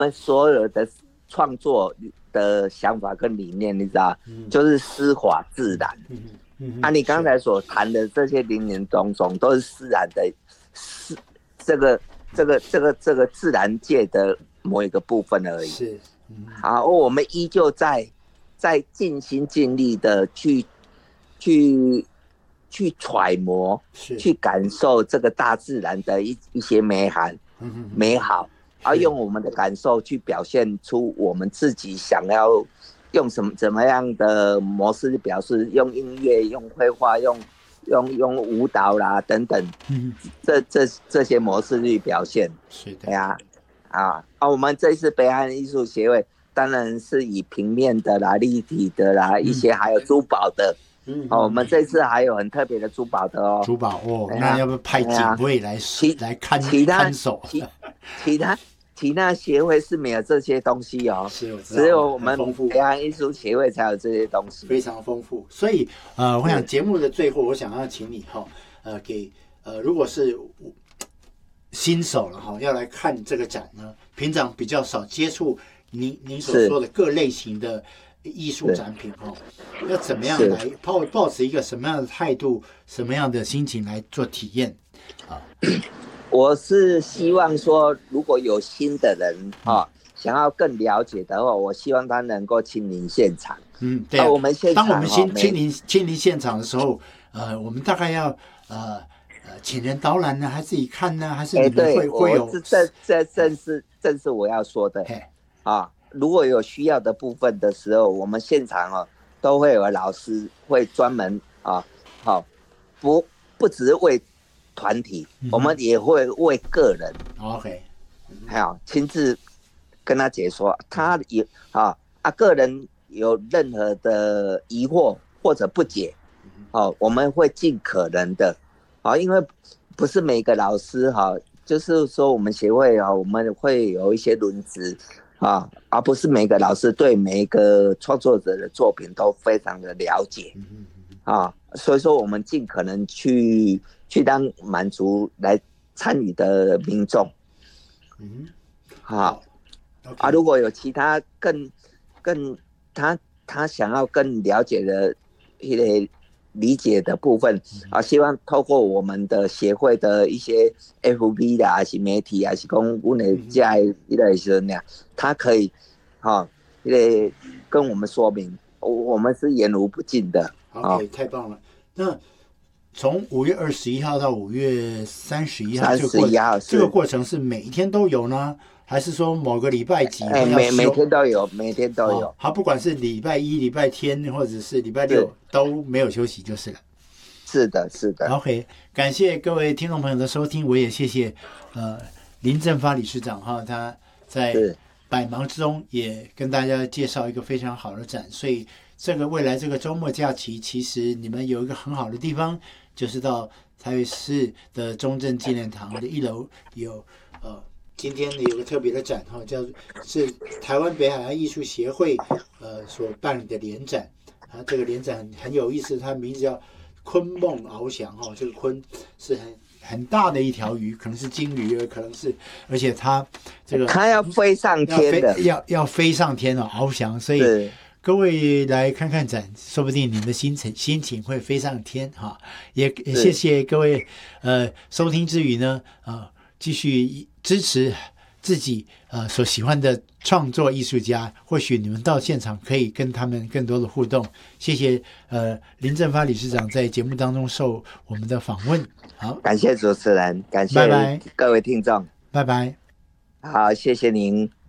们所有的创作的想法跟理念，你知道，就是师法自然。你刚才所谈的这些林林总总，都是自然的，这个自然界的某一个部分而已。 是， 好，我们依旧在尽心尽力的去揣摩，去感受这个大自然的一些美好，用我们的感受去表现出我们自己想要用怎么样的模式去表示，用音乐、用绘画、用舞蹈啦等等，这些模式去表现。 是的， 对呀，我们这次北岸艺术协会当然是以平面的啦、立体的啦，一些还有珠宝的。我们这次还有很特别的珠宝的哦。 珠宝哦，那要不要派警卫来看守？ 其他协会是没有这些东西哦， 是，我知道， 只有我们北岸艺术协会才有这些东西， 非常丰富。所以我想节目的最后，我想要请你给如果是新手了要来看这个展呢，平常比较少接触您所说的各类型的艺术展品要怎么样来抱持一个什么样的态度、什么样的心情来做体验我是希望说，如果有新的人想要更了解的话，我希望他能够亲临现场。 对当我们亲临现场的时候，我们大概要请人导览呢，还是自己看呢？还是你们会有？ 这正是我要说的如果有需要的部分的时候，我们现场都会有老师会专门不只是为团体，我们也会为个人 ，OK， 还有亲自跟他解说，他也个人有任何的疑惑或者不解，我们会尽可能的，因为不是每个老师就是说我们协会我们会有一些轮值而不是每个老师对每一个创作者的作品都非常的了解所以说我们尽可能去当满足来参与的民众。如果有其他更他想要更了解的一些理解的部分希望透过我们的协会的一些 FB 啦，还是媒体还是讲我们在一类是那样，他可以跟我们说明，我们是言无不尽的。 OK， 太棒了。那从5月21号到5月31号这个过程是每一天都有呢，还是说某个礼拜几每天都有，每天都有。 好，不管是礼拜一、礼拜天或者是礼拜六都没有休息就是了。 是的，是的。 OK， 感谢各位听众朋友的收听，我也谢谢林正发理事长他在百忙之中也跟大家介绍一个非常好的展，所以这个未来这个周末假期，其实你们有一个很好的地方，就是到台北市的中正纪念堂的1楼有今天有个特别的展是台湾北海岸艺术协会所办理的联展这个联展很有意思，它名字叫鲲梦翱翔这个鲲是很大的一条鱼，可能是金鱼，可能是，而且它要飞上天的， 要飞上天翱翔，所以各位来看看展，说不定你们的心情会飞上天也谢谢各位收听之余呢继续支持自己所喜欢的创作艺术家，或许你们到现场可以跟他们更多的互动。谢谢林正发理事长在节目当中受我们的访问。好， 感谢主持人，感谢各位听众， 拜拜。 好，谢谢您。